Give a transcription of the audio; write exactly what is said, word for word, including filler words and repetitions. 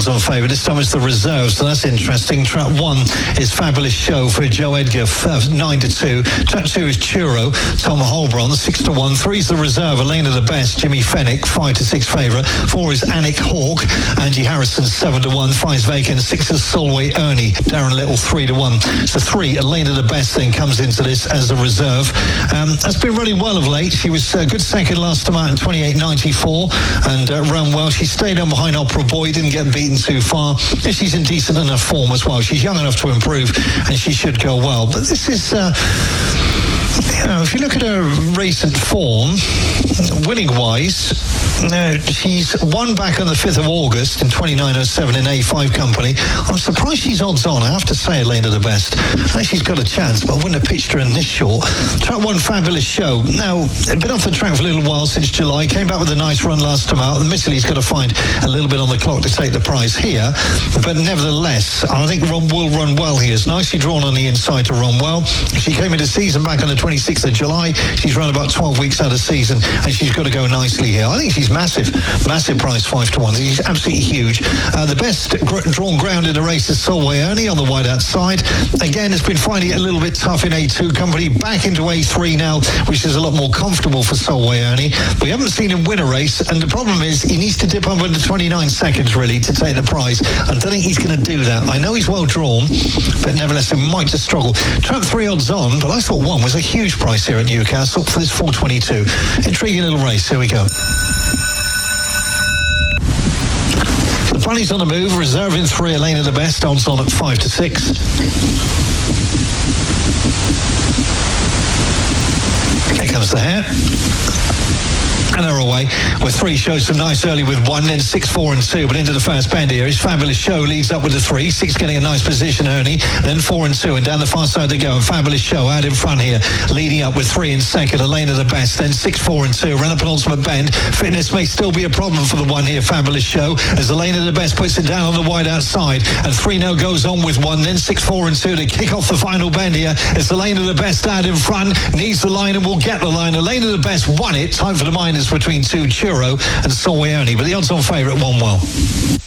odds on favourite. This time it's the reserve, so that's interesting. Track one is Fabulous Show for Joe Edgar, nine to two. Track two is Churro, Tom Holbron, six to one. Three is the reserve, Elena the Best, Jimmy Fennick, five to six favourite. Four is Anik Hawk, Angie Harrison, seven to one. Five is Vacant. Six is Solway Ernie, Darren Little, three to one. So three, Elena the Best, then comes into this as a reserve. Um, that's been running well of late. She was a good second last time out in twenty-eight ninety-four and uh, ran well. She stayed on behind Opera Boy, didn't get beaten too far. And she's in decent enough form as well. She's young enough to improve and she should go well. But this is, uh, you know, if you look at her recent form, winning-wise, uh, she's won back on the fifth of August in twenty-nine oh seven in A five company. I'm surprised she's odds on. I have to say, Elena the Best. I think she's got a chance, but I wouldn't have pitched her in this short. Track one, Fabulous Show. Now, been off the track for a little while since July. Came back with a nice run last time out. Admittedly, he's got to find a little bit on the clock to take the prize here. But nevertheless, I think Ron will run well here. It's nicely drawn on the inside to run well. She came into season back on the twenty-sixth of July. She's run about twelve weeks out of season, and she's got to go nicely here. I think she's massive. Massive price, five to one. She's absolutely huge. Uh, the best gr- drawn ground in the race is Solway Ernie on the wide outside. Again, it's been finding it a little bit tough in A two company. Back into A three now, which is a lot more comfortable for Solway Ernie. We haven't seen him win a race, and the problem is he needs to dip up under twenty-nine seconds, really, to take the prize. I don't think he's going to do that. I know he's well drawn, but nevertheless, he might just struggle. Track three odds on, but I thought one was a huge price here at Newcastle for this four twenty-two. Intriguing little race. Here we go. The bunny's on the move, reserving three, Elena the Best, odds on at five to six. Here comes the hare. And they're away with three. Shows some nice early with one, then six, four and two, but into the first bend here is Fabulous Show, leads up with the three, six getting a nice position, Ernie, then four and two, and down the far side they go, and Fabulous Show out in front here, leading up with three in second, Elena the Best, then six, four and two, around the penultimate bend. Fitness may still be a problem for the one here, Fabulous Show, as Elena the Best puts it down on the wide outside, and three now goes on with one, then six, four and two to kick off the final bend here, as Elena the Best out in front, needs the line and will get the line. Elena the Best won it, time for the minors between two, Churro and Solway Ernie, but the odds on favourite won well.